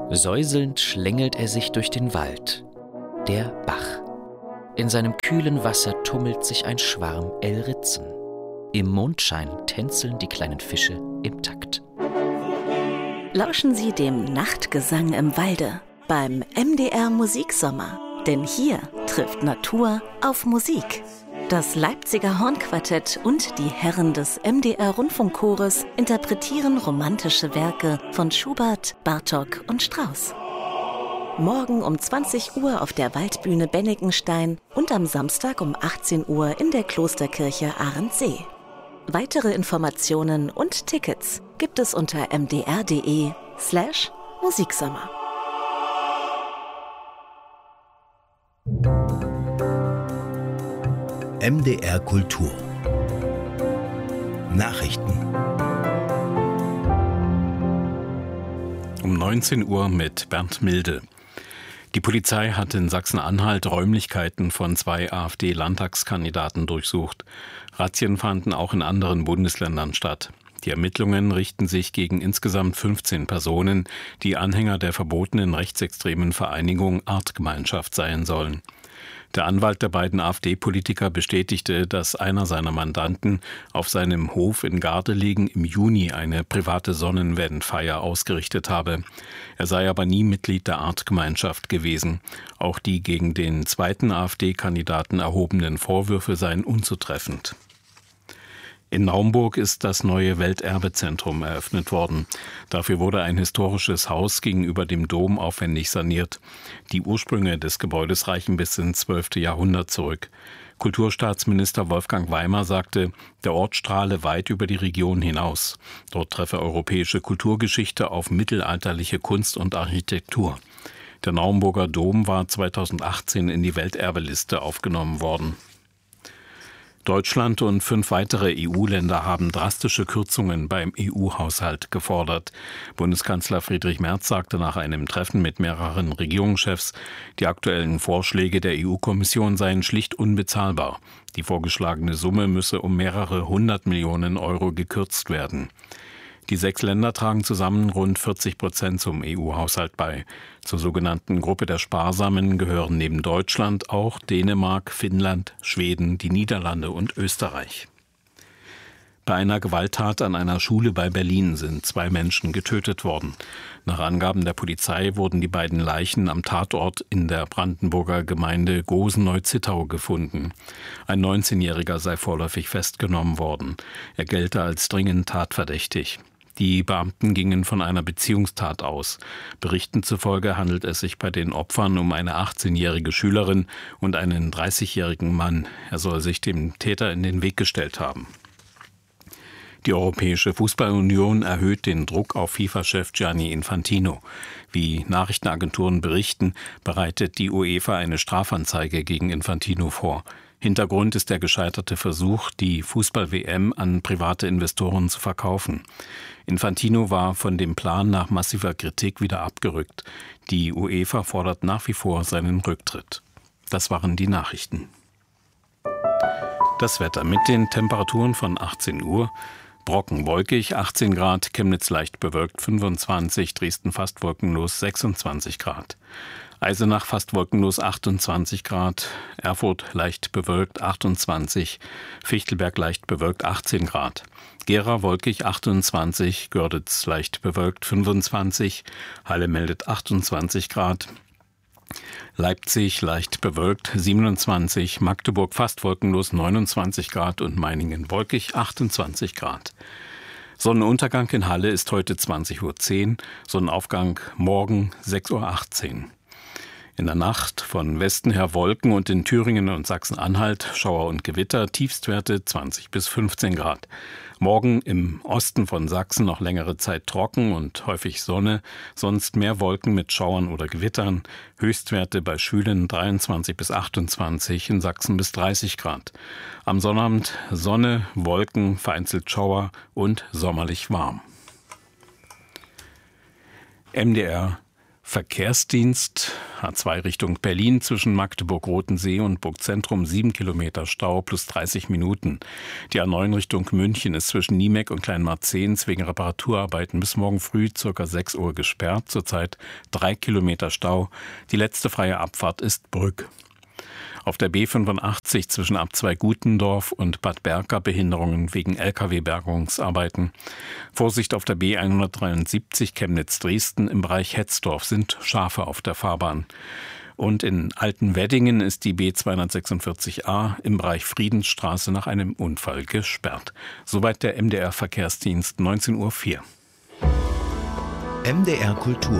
Säuselnd schlängelt er sich durch den Wald. Der Bach. In seinem kühlen Wasser tummelt sich ein Schwarm Elritzen. Im Mondschein tänzeln die kleinen Fische im Takt. Lauschen Sie dem Nachtgesang im Walde beim MDR Musiksommer. Denn hier trifft Natur auf Musik. Das Leipziger Hornquartett und die Herren des MDR Rundfunkchores interpretieren romantische Werke von Schubert, Bartók und Strauss. Morgen um 20 Uhr auf der Waldbühne Bennigenstein und am Samstag um 18 Uhr in der Klosterkirche Ahrensee. Weitere Informationen und Tickets gibt es unter mdr.de/Musiksommer. MDR Kultur Nachrichten um 19 Uhr mit Bernd Milde. Die Polizei hat in Sachsen-Anhalt Räumlichkeiten von 2 AfD-Landtagskandidaten durchsucht. Razzien fanden auch in anderen Bundesländern statt. Die Ermittlungen richten sich gegen insgesamt 15 Personen, die Anhänger der verbotenen rechtsextremen Vereinigung Artgemeinschaft sein sollen. Der Anwalt der beiden AfD-Politiker bestätigte, dass einer seiner Mandanten auf seinem Hof in Gardelegen im Juni eine private Sonnenwendfeier ausgerichtet habe. Er sei aber nie Mitglied der Artgemeinschaft gewesen. Auch die gegen den zweiten AfD-Kandidaten erhobenen Vorwürfe seien unzutreffend. In Naumburg ist das neue Welterbezentrum eröffnet worden. Dafür wurde ein historisches Haus gegenüber dem Dom aufwendig saniert. Die Ursprünge des Gebäudes reichen bis ins 12. Jahrhundert zurück. Kulturstaatsminister Wolfgang Weimer sagte, der Ort strahle weit über die Region hinaus. Dort treffe europäische Kulturgeschichte auf mittelalterliche Kunst und Architektur. Der Naumburger Dom war 2018 in die Welterbeliste aufgenommen worden. Deutschland und 5 weitere EU-Länder haben drastische Kürzungen beim EU-Haushalt gefordert. Bundeskanzler Friedrich Merz sagte nach einem Treffen mit mehreren Regierungschefs, die aktuellen Vorschläge der EU-Kommission seien schlicht unbezahlbar. Die vorgeschlagene Summe müsse um mehrere 100 Millionen Euro gekürzt werden. Die 6 Länder tragen zusammen rund 40% zum EU-Haushalt bei. Zur sogenannten Gruppe der Sparsamen gehören neben Deutschland auch Dänemark, Finnland, Schweden, die Niederlande und Österreich. Bei einer Gewalttat an einer Schule bei Berlin sind 2 Menschen getötet worden. Nach Angaben der Polizei wurden die beiden Leichen am Tatort in der Brandenburger Gemeinde Gosen-Neu-Zittau gefunden. Ein 19-Jähriger sei vorläufig festgenommen worden. Er gelte als dringend tatverdächtig. Die Beamten gingen von einer Beziehungstat aus. Berichten zufolge handelt es sich bei den Opfern um eine 18-jährige Schülerin und einen 30-jährigen Mann. Er soll sich dem Täter in den Weg gestellt haben. Die Europäische Fußballunion erhöht den Druck auf FIFA-Chef Gianni Infantino. Wie Nachrichtenagenturen berichten, bereitet die UEFA eine Strafanzeige gegen Infantino vor. Hintergrund ist der gescheiterte Versuch, die Fußball-WM an private Investoren zu verkaufen. Infantino war von dem Plan nach massiver Kritik wieder abgerückt. Die UEFA fordert nach wie vor seinen Rücktritt. Das waren die Nachrichten. Das Wetter mit den Temperaturen von 18 Uhr. Brocken wolkig, 18 Grad, Chemnitz leicht bewölkt, 25, Dresden fast wolkenlos, 26 Grad. Eisenach fast wolkenlos, 28 Grad, Erfurt leicht bewölkt, 28, Fichtelberg leicht bewölkt, 18 Grad. Gera wolkig, 28, Görditz leicht bewölkt, 25, Halle meldet 28 Grad. Leipzig leicht bewölkt, 27, Magdeburg fast wolkenlos, 29 Grad und Meiningen wolkig, 28 Grad. Sonnenuntergang in Halle ist heute 20:10 Uhr, Sonnenaufgang morgen 6:18 Uhr. In der Nacht von Westen her Wolken und in Thüringen und Sachsen-Anhalt Schauer und Gewitter, Tiefstwerte 20 bis 15 Grad. Morgen im Osten von Sachsen noch längere Zeit trocken und häufig Sonne, sonst mehr Wolken mit Schauern oder Gewittern. Höchstwerte bei Schülen 23 bis 28, in Sachsen bis 30 Grad. Am Sonnabend Sonne, Wolken, vereinzelt Schauer und sommerlich warm. MDR Verkehrsdienst, A2 Richtung Berlin zwischen Magdeburg-Rotensee und Burgzentrum 7 Kilometer Stau plus 30 Minuten. Die A9 Richtung München ist zwischen Niemeck und Kleinmarzens wegen Reparaturarbeiten bis morgen früh ca. 6 Uhr gesperrt. Zurzeit 3 Kilometer Stau. Die letzte freie Abfahrt ist Brück. Auf der B85 zwischen Abzweig Gutendorf und Bad Berka Behinderungen wegen Lkw-Bergungsarbeiten. Vorsicht auf der B173 Chemnitz-Dresden im Bereich Hetzdorf sind Schafe auf der Fahrbahn. Und in Altenweddingen ist die B246a im Bereich Friedensstraße nach einem Unfall gesperrt. Soweit der MDR-Verkehrsdienst, 19:04 Uhr. MDR Kultur.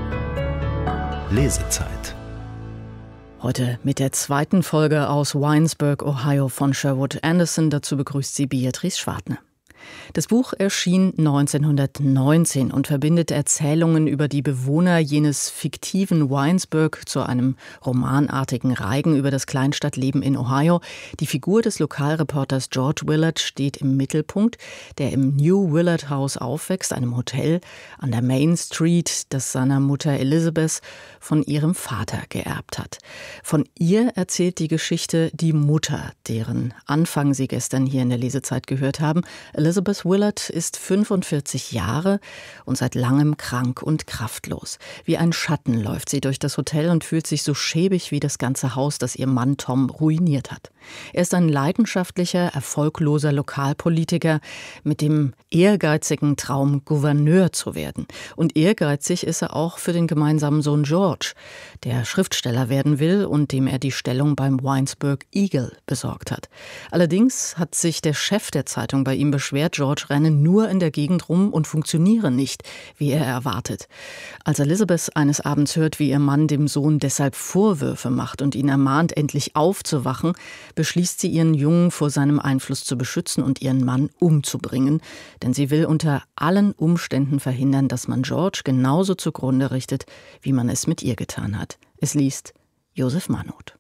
Lesezeit. Heute mit der zweiten Folge aus Winesburg, Ohio von Sherwood Anderson. Dazu begrüßt sie Beatrice Schwartner. Das Buch erschien 1919 und verbindet Erzählungen über die Bewohner jenes fiktiven Winesburg zu einem romanartigen Reigen über das Kleinstadtleben in Ohio. Die Figur des Lokalreporters George Willard steht im Mittelpunkt, der im New Willard House aufwächst, einem Hotel an der Main Street, das seiner Mutter Elizabeth von ihrem Vater geerbt hat. Von ihr erzählt die Geschichte die Mutter, deren Anfang Sie gestern hier in der Lesezeit gehört haben. Elizabeth Willard ist 45 Jahre und seit langem krank und kraftlos. Wie ein Schatten läuft sie durch das Hotel und fühlt sich so schäbig wie das ganze Haus, das ihr Mann Tom ruiniert hat. Er ist ein leidenschaftlicher, erfolgloser Lokalpolitiker mit dem ehrgeizigen Traum, Gouverneur zu werden. Und ehrgeizig ist er auch für den gemeinsamen Sohn George, der Schriftsteller werden will und dem er die Stellung beim Winesburg Eagle besorgt hat. Allerdings hat sich der Chef der Zeitung bei ihm beschwert, George renne nur in der Gegend rum und funktioniere nicht, wie er erwartet. Als Elizabeth eines Abends hört, wie ihr Mann dem Sohn deshalb Vorwürfe macht und ihn ermahnt, endlich aufzuwachen, beschließt sie, ihren Jungen vor seinem Einfluss zu beschützen und ihren Mann umzubringen, denn sie will unter allen Umständen verhindern, dass man George genauso zugrunde richtet, wie man es mit ihr getan hat. Es liest Josef Manoth.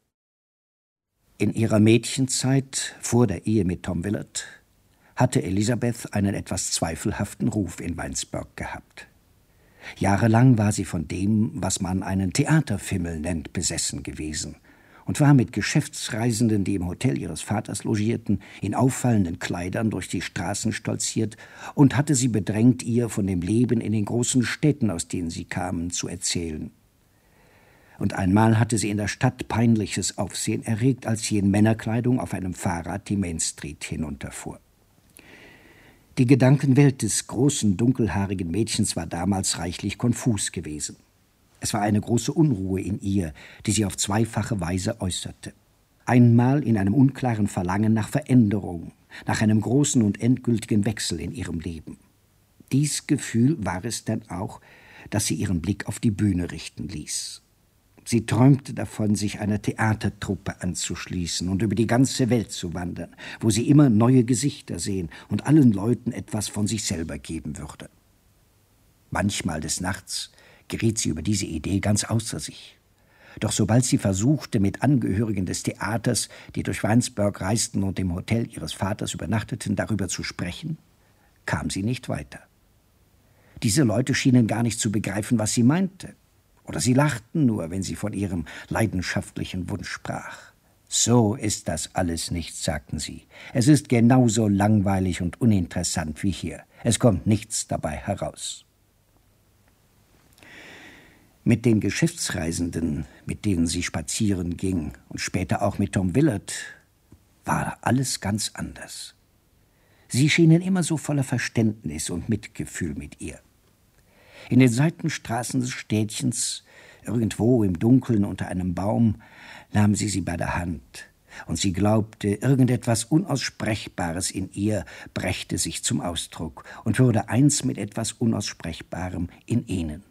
In ihrer Mädchenzeit, vor der Ehe mit Tom Willard, hatte Elisabeth einen etwas zweifelhaften Ruf in Winesburg gehabt. Jahrelang war sie von dem, was man einen Theaterfimmel nennt, besessen gewesen und war mit Geschäftsreisenden, die im Hotel ihres Vaters logierten, in auffallenden Kleidern durch die Straßen stolziert und hatte sie bedrängt, ihr von dem Leben in den großen Städten, aus denen sie kamen, zu erzählen. Und einmal hatte sie in der Stadt peinliches Aufsehen erregt, als sie in Männerkleidung auf einem Fahrrad die Main Street hinunterfuhr. Die Gedankenwelt des großen, dunkelhaarigen Mädchens war damals reichlich konfus gewesen. Es war eine große Unruhe in ihr, die sie auf zweifache Weise äußerte. Einmal in einem unklaren Verlangen nach Veränderung, nach einem großen und endgültigen Wechsel in ihrem Leben. Dies Gefühl war es dann auch, das sie ihren Blick auf die Bühne richten ließ. Sie träumte davon, sich einer Theatertruppe anzuschließen und über die ganze Welt zu wandern, wo sie immer neue Gesichter sehen und allen Leuten etwas von sich selber geben würde. Manchmal des Nachts geriet sie über diese Idee ganz außer sich. Doch sobald sie versuchte, mit Angehörigen des Theaters, die durch Winesburg reisten und im Hotel ihres Vaters übernachteten, darüber zu sprechen, kam sie nicht weiter. Diese Leute schienen gar nicht zu begreifen, was sie meinte. Oder sie lachten nur, wenn sie von ihrem leidenschaftlichen Wunsch sprach. So ist das alles nicht, sagten sie. Es ist genauso langweilig und uninteressant wie hier. Es kommt nichts dabei heraus. Mit den Geschäftsreisenden, mit denen sie spazieren ging, und später auch mit Tom Willard, war alles ganz anders. Sie schienen immer so voller Verständnis und Mitgefühl mit ihr. In den Seitenstraßen des Städtchens, irgendwo im Dunkeln unter einem Baum, nahm sie bei der Hand, und sie glaubte, irgendetwas Unaussprechbares in ihr brächte sich zum Ausdruck und würde eins mit etwas Unaussprechbarem in ihnen.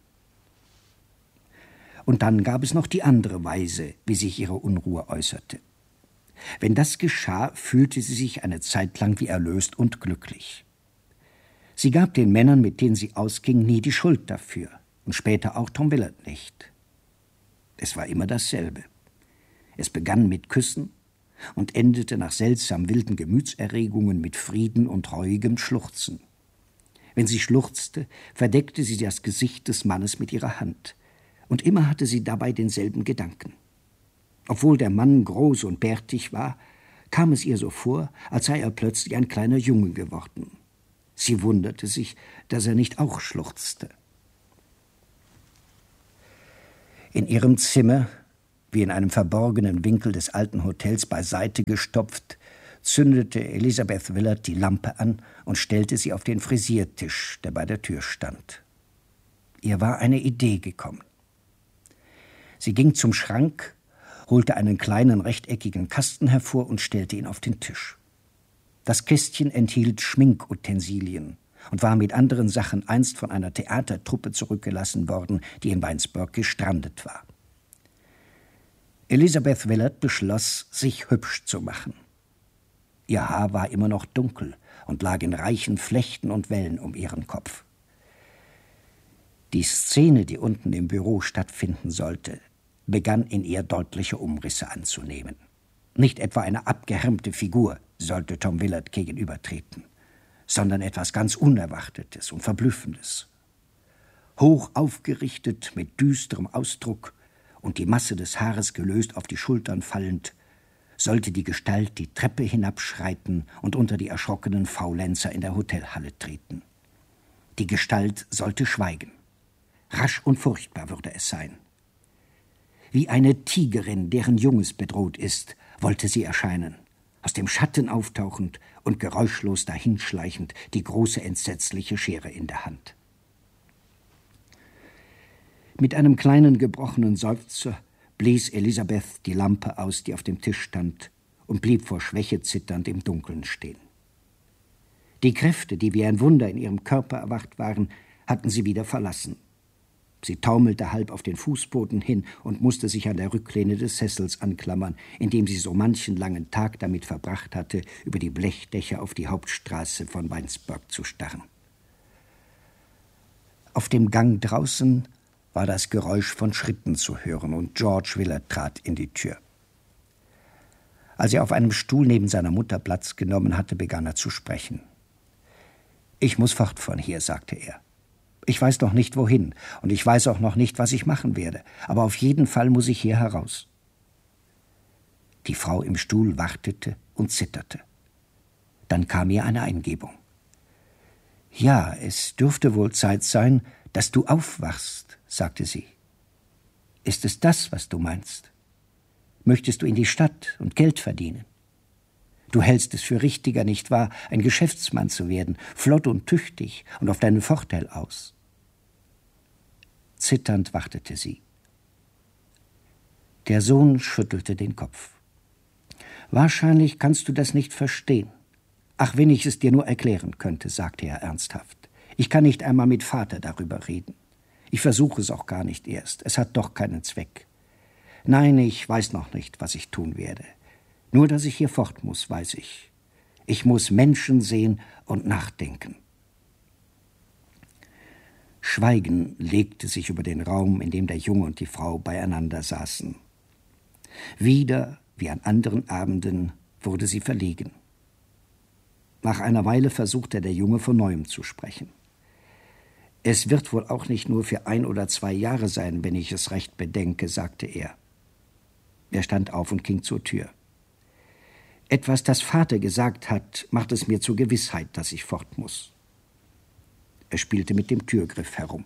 Und dann gab es noch die andere Weise, wie sich ihre Unruhe äußerte. Wenn das geschah, fühlte sie sich eine Zeit lang wie erlöst und glücklich. Sie gab den Männern, mit denen sie ausging, nie die Schuld dafür und später auch Tom Willard nicht. Es war immer dasselbe. Es begann mit Küssen und endete nach seltsam wilden Gemütserregungen mit Frieden und reuigem Schluchzen. Wenn sie schluchzte, verdeckte sie das Gesicht des Mannes mit ihrer Hand. Und immer hatte sie dabei denselben Gedanken. Obwohl der Mann groß und bärtig war, kam es ihr so vor, als sei er plötzlich ein kleiner Junge geworden. Sie wunderte sich, dass er nicht auch schluchzte. In ihrem Zimmer, wie in einem verborgenen Winkel des alten Hotels beiseite gestopft, zündete Elizabeth Willard die Lampe an und stellte sie auf den Frisiertisch, der bei der Tür stand. Ihr war eine Idee gekommen. Sie ging zum Schrank, holte einen kleinen rechteckigen Kasten hervor und stellte ihn auf den Tisch. Das Kästchen enthielt Schminkutensilien und war mit anderen Sachen einst von einer Theatertruppe zurückgelassen worden, die in Winesburg gestrandet war. Elizabeth Willard beschloss, sich hübsch zu machen. Ihr Haar war immer noch dunkel und lag in reichen Flechten und Wellen um ihren Kopf. Die Szene, die unten im Büro stattfinden sollte, begann in ihr deutliche Umrisse anzunehmen. Nicht etwa eine abgehärmte Figur sollte Tom Willard gegenübertreten, sondern etwas ganz Unerwartetes und Verblüffendes. Hoch aufgerichtet, mit düsterem Ausdruck und die Masse des Haares gelöst auf die Schultern fallend, sollte die Gestalt die Treppe hinabschreiten und unter die erschrockenen Faulenzer in der Hotelhalle treten. Die Gestalt sollte schweigen. Rasch und furchtbar würde es sein. Wie eine Tigerin, deren Junges bedroht ist, wollte sie erscheinen, aus dem Schatten auftauchend und geräuschlos dahinschleichend, die große entsetzliche Schere in der Hand. Mit einem kleinen gebrochenen Seufzer blies Elizabeth die Lampe aus, die auf dem Tisch stand, und blieb vor Schwäche zitternd im Dunkeln stehen. Die Kräfte, die wie ein Wunder in ihrem Körper erwacht waren, hatten sie wieder verlassen. Sie taumelte halb auf den Fußboden hin und musste sich an der Rücklehne des Sessels anklammern, in dem sie so manchen langen Tag damit verbracht hatte, über die Blechdächer auf die Hauptstraße von Winesburg zu starren. Auf dem Gang draußen war das Geräusch von Schritten zu hören, und George Willard trat in die Tür. Als er auf einem Stuhl neben seiner Mutter Platz genommen hatte, begann er zu sprechen. »Ich muss fort von hier«, sagte er. »Ich weiß noch nicht, wohin, und ich weiß auch noch nicht, was ich machen werde, aber auf jeden Fall muss ich hier heraus.« Die Frau im Stuhl wartete und zitterte. Dann kam ihr eine Eingebung. »Ja, es dürfte wohl Zeit sein, dass du aufwachst«, sagte sie. »Ist es das, was du meinst? Möchtest du in die Stadt und Geld verdienen? Du hältst es für richtiger, nicht wahr, ein Geschäftsmann zu werden, flott und tüchtig und auf deinen Vorteil aus.« Zitternd wartete sie. Der Sohn schüttelte den Kopf. »Wahrscheinlich kannst du das nicht verstehen. Ach, wenn ich es dir nur erklären könnte«, sagte er ernsthaft. »Ich kann nicht einmal mit Vater darüber reden. Ich versuche es auch gar nicht erst. Es hat doch keinen Zweck. Nein, ich weiß noch nicht, was ich tun werde. Nur, dass ich hier fort muss, weiß ich. Ich muss Menschen sehen und nachdenken.« Schweigen legte sich über den Raum, in dem der Junge und die Frau beieinander saßen. Wieder, wie an anderen Abenden, wurde sie verlegen. Nach einer Weile versuchte der Junge von Neuem zu sprechen. »Es wird wohl auch nicht nur für 1 oder 2 Jahre sein, wenn ich es recht bedenke«, sagte er. Er stand auf und ging zur Tür. »Etwas, das Vater gesagt hat, macht es mir zur Gewissheit, dass ich fort muss.« Er spielte mit dem Türgriff herum.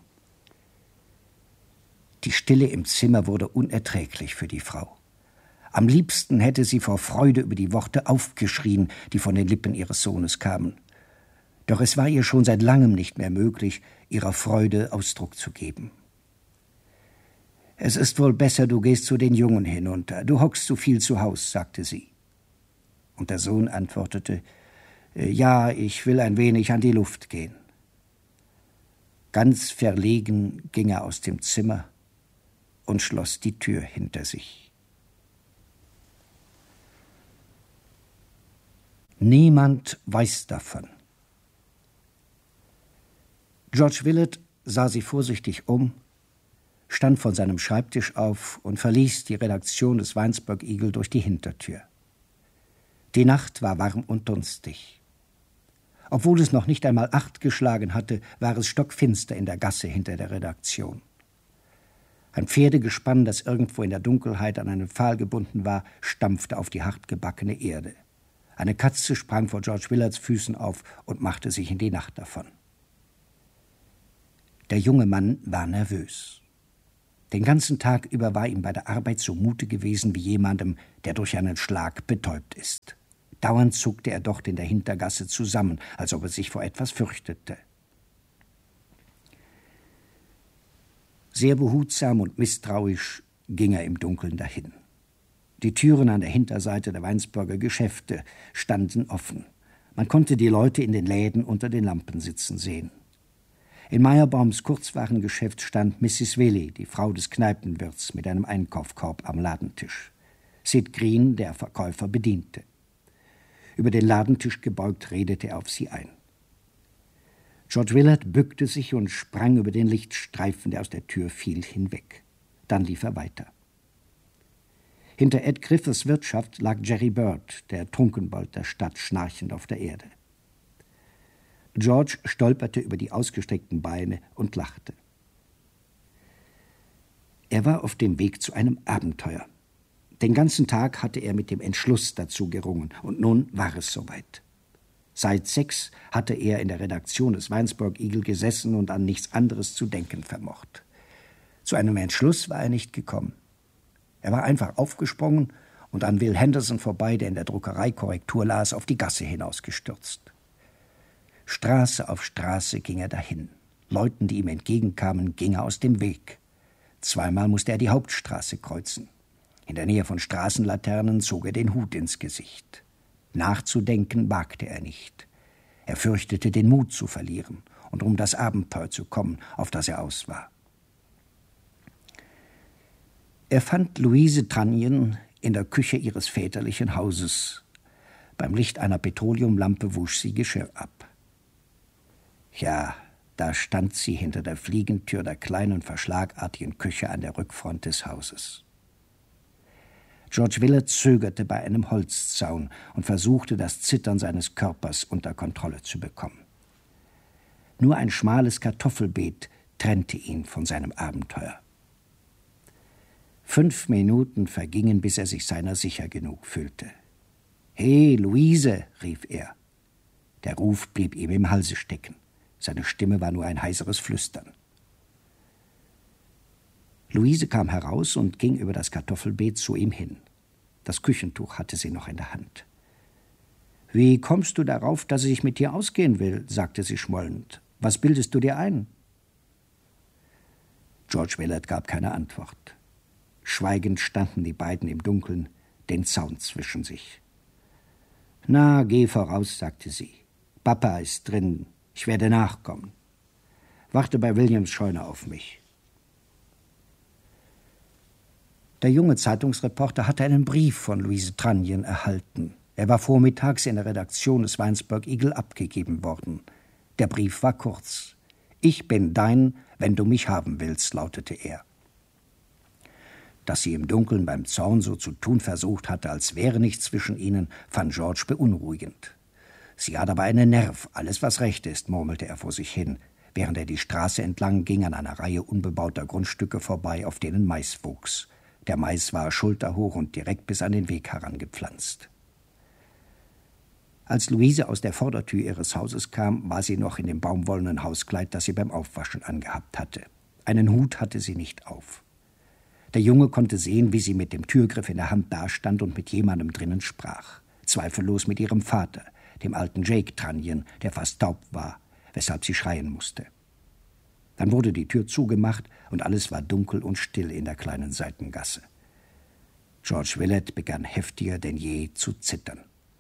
Die Stille im Zimmer wurde unerträglich für die Frau. Am liebsten hätte sie vor Freude über die Worte aufgeschrien, die von den Lippen ihres Sohnes kamen. Doch es war ihr schon seit langem nicht mehr möglich, ihrer Freude Ausdruck zu geben. »Es ist wohl besser, du gehst zu den Jungen hinunter. Du hockst so viel zu Haus«, sagte sie. Und der Sohn antwortete, »Ja, ich will ein wenig an die Luft gehen.« Ganz verlegen ging er aus dem Zimmer und schloss die Tür hinter sich. Niemand weiß davon. George Willard sah sich vorsichtig um, stand von seinem Schreibtisch auf und verließ die Redaktion des Winesburg Eagle durch die Hintertür. Die Nacht war warm und dunstig. Obwohl es noch nicht einmal 8 geschlagen hatte, war es stockfinster in der Gasse hinter der Redaktion. Ein Pferdegespann, das irgendwo in der Dunkelheit an einen Pfahl gebunden war, stampfte auf die hartgebackene Erde. Eine Katze sprang vor George Willards Füßen auf und machte sich in die Nacht davon. Der junge Mann war nervös. Den ganzen Tag über war ihm bei der Arbeit zumute gewesen wie jemandem, der durch einen Schlag betäubt ist. Dauernd zuckte er dort in der Hintergasse zusammen, als ob er sich vor etwas fürchtete. Sehr behutsam und misstrauisch ging er im Dunkeln dahin. Die Türen an der Hinterseite der Weinsberger Geschäfte standen offen. Man konnte die Leute in den Läden unter den Lampen sitzen sehen. In Meyerbaums Kurzwarengeschäft stand Mrs. Willy, die Frau des Kneipenwirts, mit einem Einkaufskorb am Ladentisch. Sid Green, der Verkäufer, bediente. Über den Ladentisch gebeugt redete er auf sie ein. George Willard bückte sich und sprang über den Lichtstreifen, der aus der Tür fiel, hinweg. Dann lief er weiter. Hinter Ed Griffiths Wirtschaft lag Jerry Bird, der Trunkenbold der Stadt, schnarchend auf der Erde. George stolperte über die ausgestreckten Beine und lachte. Er war auf dem Weg zu einem Abenteuer. Den ganzen Tag hatte er mit dem Entschluss dazu gerungen, und nun war es soweit. Seit 6 hatte er in der Redaktion des Winesburg Eagle gesessen und an nichts anderes zu denken vermocht. Zu einem Entschluss war er nicht gekommen. Er war einfach aufgesprungen und an Will Henderson vorbei, der in der Druckerei Korrektur las, auf die Gasse hinausgestürzt. Straße auf Straße ging er dahin. Leuten, die ihm entgegenkamen, ging er aus dem Weg. 2-mal musste er die Hauptstraße kreuzen. In der Nähe von Straßenlaternen zog er den Hut ins Gesicht. Nachzudenken wagte er nicht. Er fürchtete, den Mut zu verlieren und um das Abenteuer zu kommen, auf das er aus war. Er fand Louise Trunnion in der Küche ihres väterlichen Hauses. Beim Licht einer Petroleumlampe wusch sie Geschirr ab. Ja, da stand sie hinter der Fliegentür der kleinen, verschlagartigen Küche an der Rückfront des Hauses. George Willard zögerte bei einem Holzzaun und versuchte, das Zittern seines Körpers unter Kontrolle zu bekommen. Nur ein schmales Kartoffelbeet trennte ihn von seinem Abenteuer. 5 Minuten vergingen, bis er sich seiner sicher genug fühlte. »Hey, Luise«, rief er. Der Ruf blieb ihm im Halse stecken. Seine Stimme war nur ein heiseres Flüstern. Luise kam heraus und ging über das Kartoffelbeet zu ihm hin. Das Küchentuch hatte sie noch in der Hand. »Wie kommst du darauf, dass ich mit dir ausgehen will?« sagte sie schmollend. »Was bildest du dir ein?« George Willard gab keine Antwort. Schweigend standen die beiden im Dunkeln, den Zaun zwischen sich. »Na, geh voraus«, sagte sie. »Papa ist drin. Ich werde nachkommen. Warte bei Williams Scheune auf mich.« Der junge Zeitungsreporter hatte einen Brief von Louise Trunnion erhalten. Er war vormittags in der Redaktion des Winesburg Eagle abgegeben worden. Der Brief war kurz. »Ich bin dein, wenn du mich haben willst«, lautete er. Dass sie im Dunkeln beim Zaun so zu tun versucht hatte, als wäre nichts zwischen ihnen, fand George beunruhigend. »Sie hat aber einen Nerv, alles was recht ist«, murmelte er vor sich hin, während er die Straße entlang ging, an einer Reihe unbebauter Grundstücke vorbei, auf denen Mais wuchs. Der Mais war schulterhoch und direkt bis an den Weg herangepflanzt. Als Luise aus der Vordertür ihres Hauses kam, war sie noch in dem baumwollenen Hauskleid, das sie beim Aufwaschen angehabt hatte. Einen Hut hatte sie nicht auf. Der Junge konnte sehen, wie sie mit dem Türgriff in der Hand dastand und mit jemandem drinnen sprach. Zweifellos mit ihrem Vater, dem alten Jake Trunnion, der fast taub war, weshalb sie schreien musste. Dann wurde die Tür zugemacht und alles war dunkel und still in der kleinen Seitengasse. George Willard begann heftiger denn je zu zittern.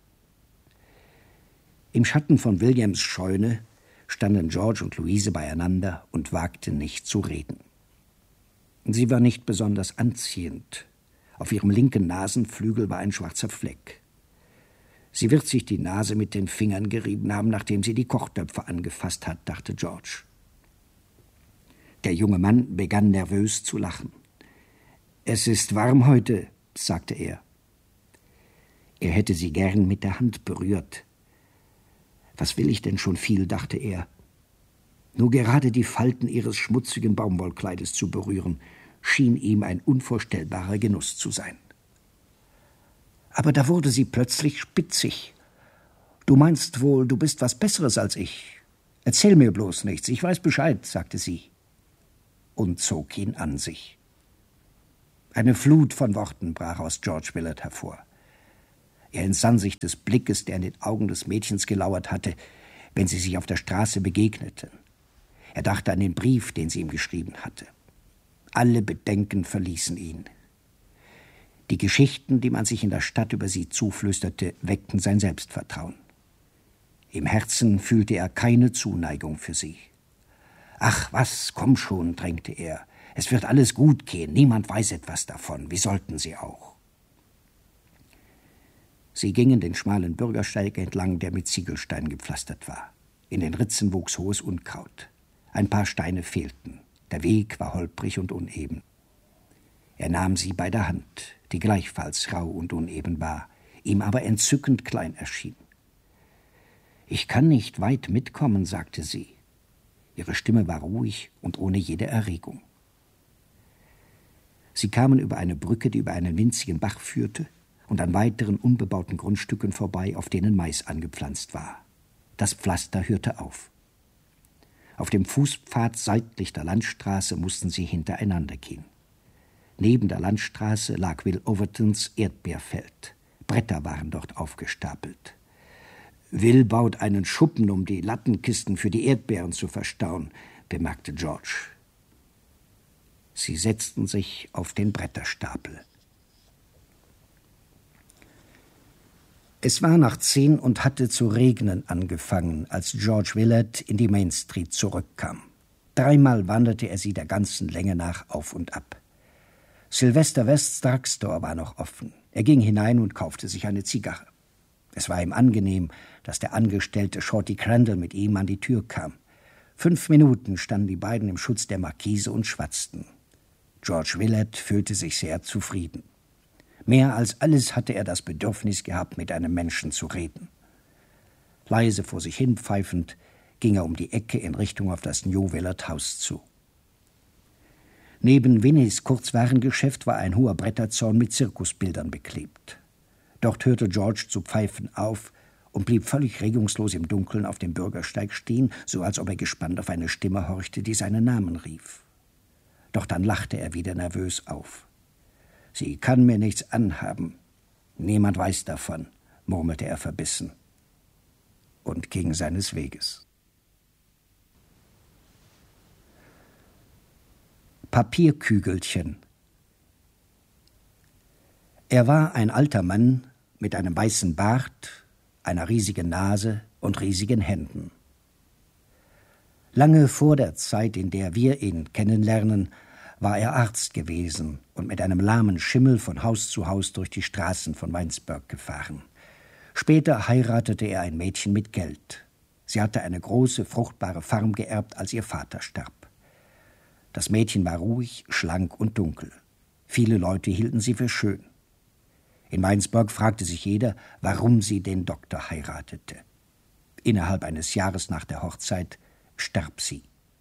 Im Schatten von Williams Scheune standen George und Louise beieinander und wagten nicht zu reden. Sie war nicht besonders anziehend. Auf ihrem linken Nasenflügel war ein schwarzer Fleck. Sie wird sich die Nase mit den Fingern gerieben haben, nachdem sie die Kochtöpfe angefasst hat, dachte George. Der junge Mann begann nervös zu lachen. »Es ist warm heute«, sagte er. Er hätte sie gern mit der Hand berührt. »Was will ich denn schon viel«, dachte er. »Nur gerade die Falten ihres schmutzigen Baumwollkleides zu berühren. schien ihm ein unvorstellbarer Genuss zu sein. Aber da wurde sie plötzlich spitzig. »Du meinst wohl, du bist was Besseres als ich. Erzähl mir bloß nichts, ich weiß Bescheid«, sagte sie und zog ihn an sich. Eine Flut von Worten brach aus George Willard hervor. Er entsann sich des Blickes, der in den Augen des Mädchens gelauert hatte, wenn sie sich auf der Straße begegneten. Er dachte an den Brief, den sie ihm geschrieben hatte. Alle Bedenken verließen ihn. Die Geschichten, die man sich in der Stadt über sie zuflüsterte, weckten sein Selbstvertrauen. Im Herzen fühlte er keine Zuneigung für sie. »Ach was, komm schon«, drängte er. »Es wird alles gut gehen, niemand weiß etwas davon. Wie sollten sie auch?« Sie gingen den schmalen Bürgersteig entlang, der mit Ziegelsteinen gepflastert war. In den Ritzen wuchs hohes Unkraut. Ein paar Steine fehlten. Der Weg war holprig und uneben. Er nahm sie bei der Hand, die gleichfalls rau und uneben war, ihm aber entzückend klein erschien. »Ich kann nicht weit mitkommen«, sagte sie. Ihre Stimme war ruhig und ohne jede Erregung. Sie kamen über eine Brücke, die über einen winzigen Bach führte, und an weiteren unbebauten Grundstücken vorbei, auf denen Mais angepflanzt war. Das Pflaster hörte auf. Auf dem Fußpfad seitlich der Landstraße mussten sie hintereinander gehen. Neben der Landstraße lag Will Overtons Erdbeerfeld. Bretter waren dort aufgestapelt. »Will baut einen Schuppen, um die Lattenkisten für die Erdbeeren zu verstauen«, bemerkte George. Sie setzten sich auf den Bretterstapel. Es war nach 10 und hatte zu regnen angefangen, als George Willard in die Main Street zurückkam. 3-mal wanderte er sie der ganzen Länge nach auf und ab. Sylvester West's Drugstore war noch offen. Er ging hinein und kaufte sich eine Zigarre. Es war ihm angenehm, dass der Angestellte Shorty Crandall mit ihm an die Tür kam. 5 Minuten standen die beiden im Schutz der Markise und schwatzten. George Willard fühlte sich sehr zufrieden. Mehr als alles hatte er das Bedürfnis gehabt, mit einem Menschen zu reden. Leise vor sich hin pfeifend ging er um die Ecke in Richtung auf das New Willard House zu. Neben Winnies Kurzwarengeschäft war ein hoher Bretterzaun mit Zirkusbildern beklebt. Dort hörte George zu pfeifen auf und blieb völlig regungslos im Dunkeln auf dem Bürgersteig stehen, so als ob er gespannt auf eine Stimme horchte, die seinen Namen rief. Doch dann lachte er wieder nervös auf. »Sie kann mir nichts anhaben. Niemand weiß davon«, murmelte er verbissen und ging seines Weges. Papierkügelchen. Er war ein alter Mann mit einem weißen Bart, einer riesigen Nase und riesigen Händen. Lange vor der Zeit, in der wir ihn kennenlernen, war er Arzt gewesen und mit einem lahmen Schimmel von Haus zu Haus durch die Straßen von Winesburg gefahren. Später heiratete er ein Mädchen mit Geld. Sie hatte eine große, fruchtbare Farm geerbt, als ihr Vater starb. Das Mädchen war ruhig, schlank und dunkel. Viele Leute hielten sie für schön. In Winesburg fragte sich jeder, warum sie den Doktor heiratete. Innerhalb eines Jahres nach der Hochzeit starb sie.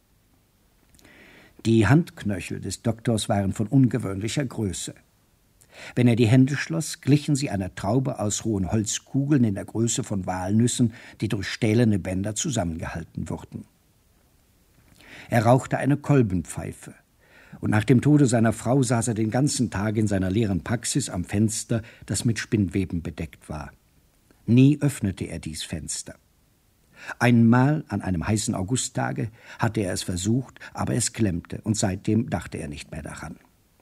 Die Handknöchel des Doktors waren von ungewöhnlicher Größe. Wenn er die Hände schloss, glichen sie einer Traube aus rohen Holzkugeln in der Größe von Walnüssen, die durch stählerne Bänder zusammengehalten wurden. Er rauchte eine Kolbenpfeife, und nach dem Tode seiner Frau saß er den ganzen Tag in seiner leeren Praxis am Fenster, das mit Spinnweben bedeckt war. Nie öffnete er dies Fenster. Einmal an einem heißen Augusttage hatte er es versucht, aber es klemmte, und seitdem dachte er nicht mehr daran.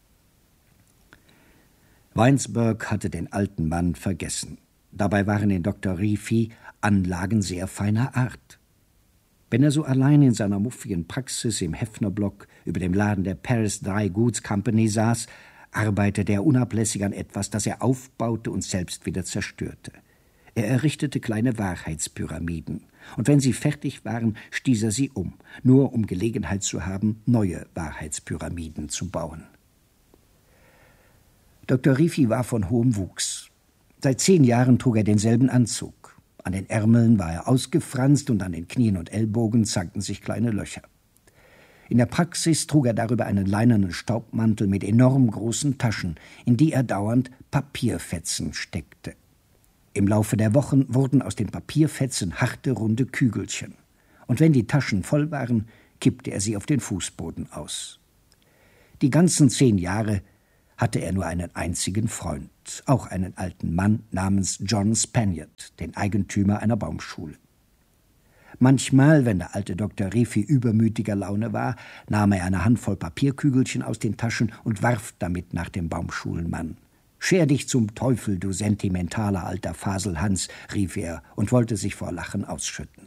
Winesburg hatte den alten Mann vergessen. Dabei waren in Dr. Riefi Anlagen sehr feiner Art. Wenn er so allein in seiner muffigen Praxis im Heffnerblock über dem Laden der Paris Dry Goods Company saß, arbeitete er unablässig an etwas, das er aufbaute und selbst wieder zerstörte. Er errichtete kleine Wahrheitspyramiden, und wenn sie fertig waren, stieß er sie um, nur um Gelegenheit zu haben, neue Wahrheitspyramiden zu bauen. Dr. Riefi war von hohem Wuchs. Seit 10 Jahren trug er denselben Anzug. An den Ärmeln war er ausgefranst und an den Knien und Ellbogen zankten sich kleine Löcher. In der Praxis trug er darüber einen leinenen Staubmantel mit enorm großen Taschen, in die er dauernd Papierfetzen steckte. Im Laufe der Wochen wurden aus den Papierfetzen harte, runde Kügelchen. Und wenn die Taschen voll waren, kippte er sie auf den Fußboden aus. Die ganzen 10 Jahre hatte er nur einen einzigen Freund, auch einen alten Mann namens John Spaniard, den Eigentümer einer Baumschule. Manchmal, wenn der alte Dr. Riffi übermütiger Laune war, nahm er eine Handvoll Papierkügelchen aus den Taschen und warf damit nach dem Baumschulenmann. »Scher dich zum Teufel, du sentimentaler alter Faselhans«, rief er und wollte sich vor Lachen ausschütten.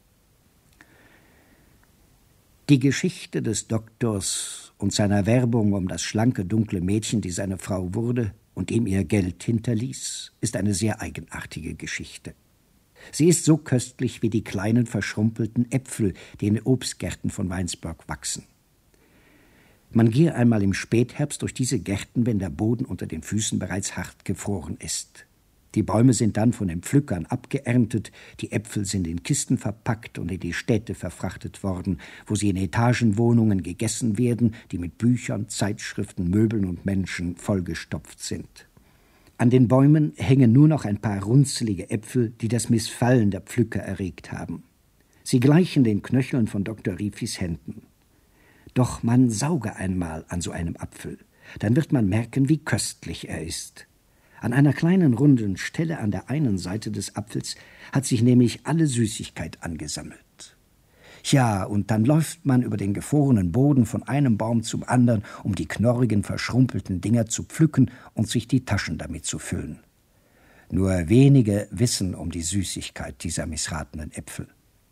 Die Geschichte des Doktors und seiner Werbung um das schlanke, dunkle Mädchen, die seine Frau wurde und ihm ihr Geld hinterließ, ist eine sehr eigenartige Geschichte. Sie ist so köstlich wie die kleinen, verschrumpelten Äpfel, die in den Obstgärten von Weinsberg wachsen. Man gehe einmal im Spätherbst durch diese Gärten, wenn der Boden unter den Füßen bereits hart gefroren ist. Die Bäume sind dann von den Pflückern abgeerntet, die Äpfel sind in Kisten verpackt und in die Städte verfrachtet worden, wo sie in Etagenwohnungen gegessen werden, die mit Büchern, Zeitschriften, Möbeln und Menschen vollgestopft sind. An den Bäumen hängen nur noch ein paar runzelige Äpfel, die das Missfallen der Pflücker erregt haben. Sie gleichen den Knöcheln von Dr. Riffis Händen. Doch man sauge einmal an so einem Apfel, dann wird man merken, wie köstlich er ist. An einer kleinen runden Stelle an der einen Seite des Apfels hat sich nämlich alle Süßigkeit angesammelt. Ja, und dann läuft man über den gefrorenen Boden von einem Baum zum anderen, um die knorrigen, verschrumpelten Dinger zu pflücken und sich die Taschen damit zu füllen. Nur wenige wissen um die Süßigkeit dieser missratenen Äpfel.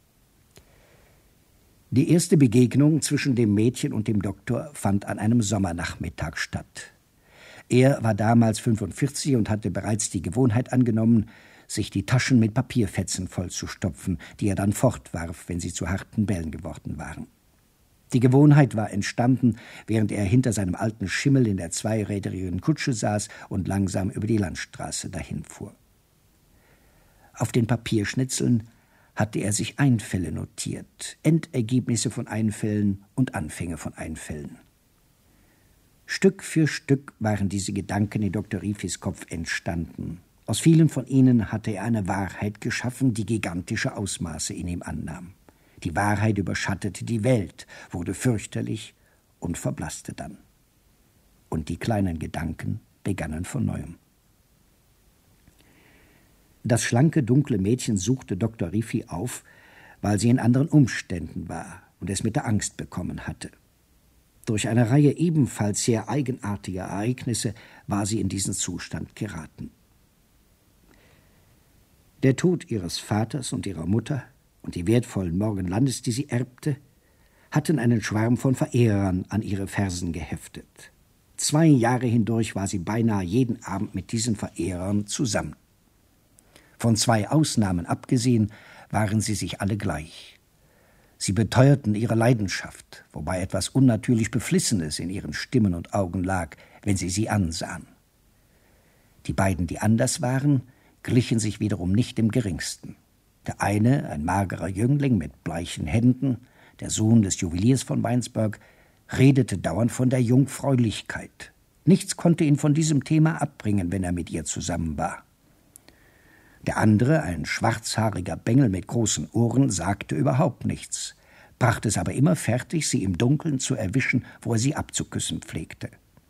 Die erste Begegnung zwischen dem Mädchen und dem Doktor fand an einem Sommernachmittag statt. Er war damals 45 und hatte bereits die Gewohnheit angenommen, sich die Taschen mit Papierfetzen vollzustopfen, die er dann fortwarf, wenn sie zu harten Bällen geworden waren. Die Gewohnheit war entstanden, während er hinter seinem alten Schimmel in der zweirädrigen Kutsche saß und langsam über die Landstraße dahinfuhr. Auf den Papierschnitzeln hatte er sich Einfälle notiert, Endergebnisse von Einfällen und Anfänge von Einfällen. Stück für Stück waren diese Gedanken in Dr. Riffis Kopf entstanden. Aus vielen von ihnen hatte er eine Wahrheit geschaffen, die gigantische Ausmaße in ihm annahm. Die Wahrheit überschattete die Welt, wurde fürchterlich und verblasste dann. Und die kleinen Gedanken begannen von Neuem. Das schlanke, dunkle Mädchen suchte Dr. Riffi auf, weil sie in anderen Umständen war und es mit der Angst bekommen hatte. Durch eine Reihe ebenfalls sehr eigenartiger Ereignisse war sie in diesen Zustand geraten. Der Tod ihres Vaters und ihrer Mutter und die wertvollen Morgenlandes, die sie erbte, hatten einen Schwarm von Verehrern an ihre Fersen geheftet. 2 Jahre hindurch war sie beinahe jeden Abend mit diesen Verehrern zusammen. Von 2 Ausnahmen abgesehen, waren sie sich alle gleich. Sie beteuerten ihre Leidenschaft, wobei etwas unnatürlich Beflissenes in ihren Stimmen und Augen lag, wenn sie ansahen. Die beiden, die anders waren, glichen sich wiederum nicht im geringsten. Der eine, ein magerer Jüngling mit bleichen Händen, der Sohn des Juweliers von Weinsberg, redete dauernd von der Jungfräulichkeit. Nichts konnte ihn von diesem Thema abbringen, wenn er mit ihr zusammen war. Der andere, ein schwarzhaariger Bengel mit großen Ohren, sagte überhaupt nichts, brachte es aber immer fertig, sie im Dunkeln zu erwischen, wo er sie abzuküssen pflegte.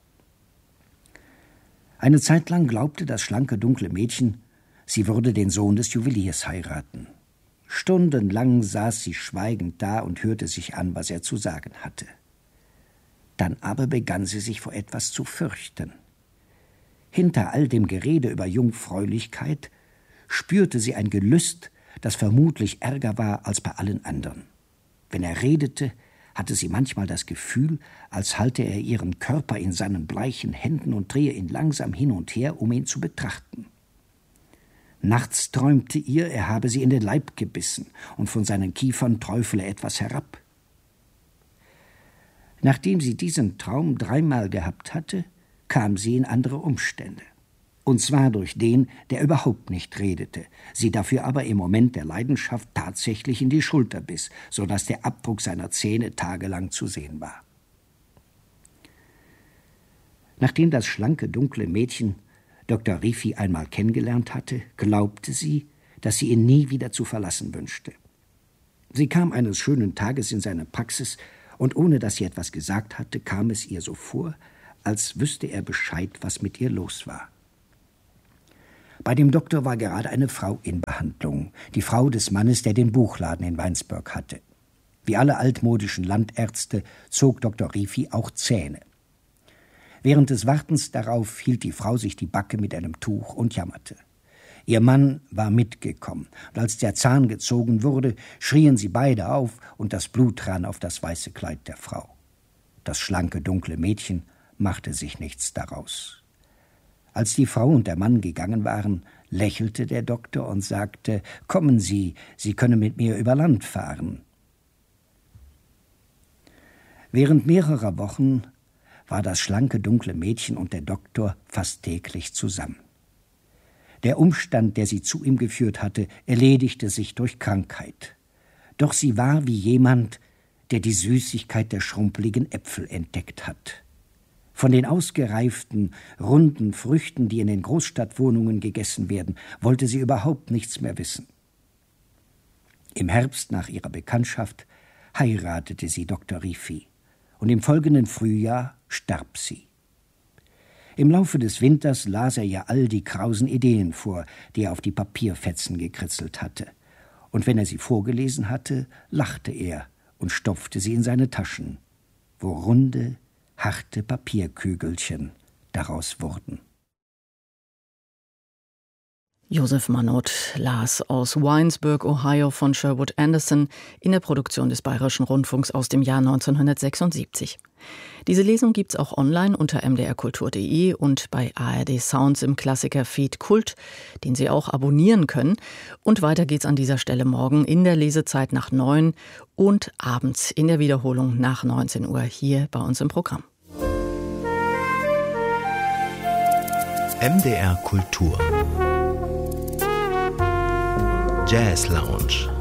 Eine Zeit lang glaubte das schlanke, dunkle Mädchen, sie würde den Sohn des Juweliers heiraten. Stundenlang saß sie schweigend da und hörte sich an, was er zu sagen hatte. Dann aber begann sie sich vor etwas zu fürchten. Hinter all dem Gerede über Jungfräulichkeit spürte sie ein Gelüst, das vermutlich ärger war als bei allen anderen. Wenn er redete, hatte sie manchmal das Gefühl, als halte er ihren Körper in seinen bleichen Händen und drehe ihn langsam hin und her, um ihn zu betrachten. Nachts träumte ihr, er habe sie in den Leib gebissen und von seinen Kiefern träufele etwas herab. Nachdem sie diesen Traum 3-mal gehabt hatte, kam sie in andere Umstände. Und zwar durch den, der überhaupt nicht redete, sie dafür aber im Moment der Leidenschaft tatsächlich in die Schulter biss, so dass der Abdruck seiner Zähne tagelang zu sehen war. Nachdem das schlanke, dunkle Mädchen Dr. Riffi einmal kennengelernt hatte, glaubte sie, dass sie ihn nie wieder zu verlassen wünschte. Sie kam eines schönen Tages in seine Praxis, und ohne dass sie etwas gesagt hatte, kam es ihr so vor, als wüsste er Bescheid, was mit ihr los war. Bei dem Doktor war gerade eine Frau in Behandlung, die Frau des Mannes, der den Buchladen in Weinsberg hatte. Wie alle altmodischen Landärzte zog Dr. Riffi auch Zähne. Während des Wartens darauf hielt die Frau sich die Backe mit einem Tuch und jammerte. Ihr Mann war mitgekommen, und als der Zahn gezogen wurde, schrien sie beide auf, und das Blut rann auf das weiße Kleid der Frau. Das schlanke, dunkle Mädchen machte sich nichts daraus. Als die Frau und der Mann gegangen waren, lächelte der Doktor und sagte: »Kommen Sie, Sie können mit mir über Land fahren.« Während mehrerer Wochen war das schlanke, dunkle Mädchen und der Doktor fast täglich zusammen. Der Umstand, der sie zu ihm geführt hatte, erledigte sich durch Krankheit. Doch sie war wie jemand, der die Süßigkeit der schrumpeligen Äpfel entdeckt hat. Von den ausgereiften, runden Früchten, die in den Großstadtwohnungen gegessen werden, wollte sie überhaupt nichts mehr wissen. Im Herbst nach ihrer Bekanntschaft heiratete sie Dr. Riffi, und im folgenden Frühjahr starb sie. Im Laufe des Winters las er ihr all die krausen Ideen vor, die er auf die Papierfetzen gekritzelt hatte. Und wenn er sie vorgelesen hatte, lachte er und stopfte sie in seine Taschen, wo runde, harte Papierkügelchen daraus wurden. Josef Mannot las aus Winesburg, Ohio von Sherwood Anderson in der Produktion des Bayerischen Rundfunks aus dem Jahr 1976. Diese Lesung gibt's auch online unter mdrkultur.de und bei ARD Sounds im Klassiker-Feed Kult, den Sie auch abonnieren können. Und weiter geht's an dieser Stelle morgen in der Lesezeit nach 9 und abends in der Wiederholung nach 19 Uhr hier bei uns im Programm. MDR Kultur Jazz Lounge.